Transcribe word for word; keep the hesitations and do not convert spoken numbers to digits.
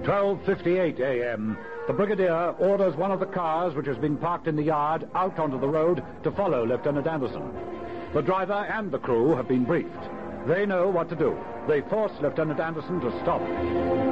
twelve fifty-eight a m The Brigadier orders one of the cars which has been parked in the yard out onto the road to follow Lieutenant Anderson. The driver and the crew have been briefed. They know what to do. They force Lieutenant Anderson to stop.